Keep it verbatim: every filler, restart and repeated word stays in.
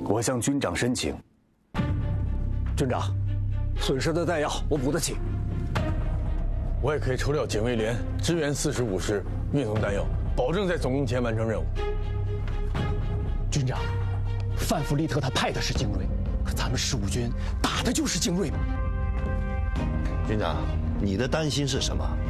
我向军长申请。 军长，损失的弹药我补得起。 我也可以抽调警卫连支援四十五师运送弹药，保证在总攻前完成任务。 军长，范弗利特他派的是精锐，可咱们十五军打的就是精锐嘛。 军长，你的担心是什么？